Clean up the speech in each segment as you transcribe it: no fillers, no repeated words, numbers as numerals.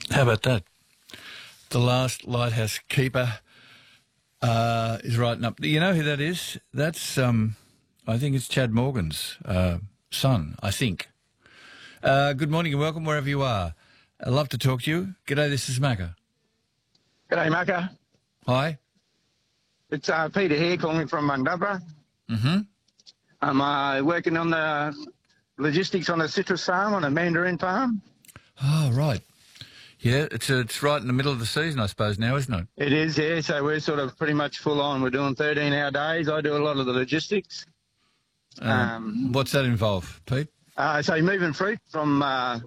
How about that? The last lighthouse keeper is writing up. You know who that is? That's, I think it's Chad Morgan's son, I think. Good morning and welcome wherever you are. I'd love to talk to you. G'day, this is Macca. G'day, Macca. Hi. It's Peter here calling from Mundubbera. Mm-hmm. I'm working on the logistics on a citrus farm, on a mandarin farm. Oh, right. Yeah, it's right in the middle of the season, I suppose, now, isn't it? It is, yeah. So we're sort of pretty much full on. We're doing 13-hour days. I do a lot of the logistics. What's that involve, Pete? So moving fruit from the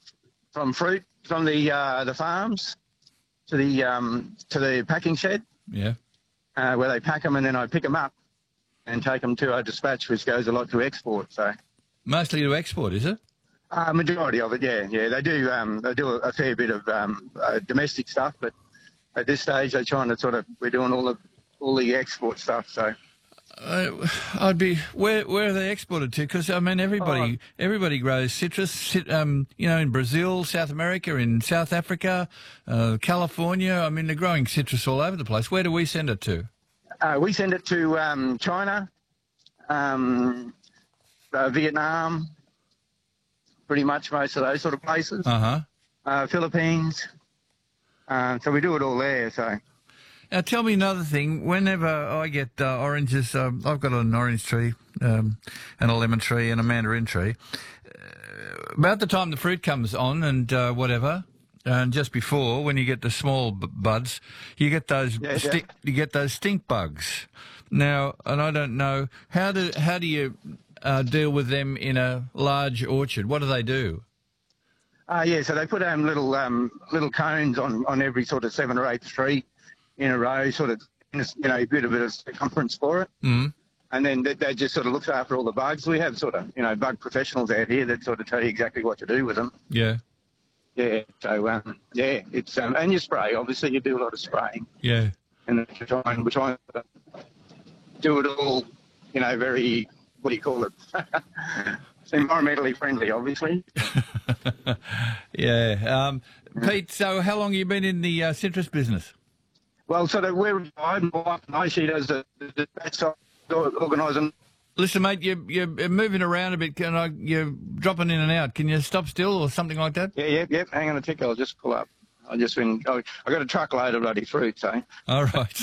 farms to the packing shed. Yeah. Where they pack them, and then I pick them up and take them to our dispatch, which goes a lot to export. So Mostly to export, is it? Majority of it, yeah. They do a fair bit of domestic stuff, but at this stage they're trying to we're doing all the export stuff. So where are they exported to? Because I mean everybody grows citrus, in Brazil, South America, in South Africa, California. I mean they're growing citrus all over the place. Where do we send it to? We send it to China, Vietnam. Pretty much most of those sort of places. Philippines. So we do it all there. So. Now tell me another thing. Whenever I get oranges, I've got an orange tree, and a lemon tree, and a mandarin tree. About the time the fruit comes on, and whatever, and just before, when you get the small buds, you get those you get those stink bugs. Now, and I don't know how do you deal with them in a large orchard? What do they do? So they put little cones on every sort of 7 or 8th tree in a row, sort of, a bit of circumference for it. Mm. And then they just sort of looks after all the bugs. We have bug professionals out here that sort of tell you exactly what to do with them. Yeah. Yeah. So, it's, and you spray, obviously you do a lot of spraying. Yeah. And we try and do it all, very, what do you call it? It's environmentally friendly, obviously. Yeah. Pete, so how long have you been in the citrus business? Well, we're retired. My wife and I, she does the organising. Listen, mate, you're moving around a bit. You're dropping in and out. Can you stop still or something like that? Yeah. Hang on a tick. I'll just pull up. I got a truckload of bloody fruit, so. All right.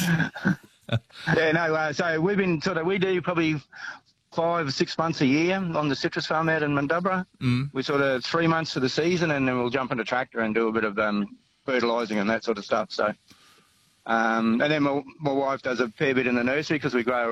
So we've been we do probably 5 or 6 months a year on the citrus farm out in Mundubbera. Mm. We 3 months of the season, and then we'll jump in a tractor and do a bit of fertilising and that sort of stuff. So, and then my wife does a fair bit in the nursery because we grow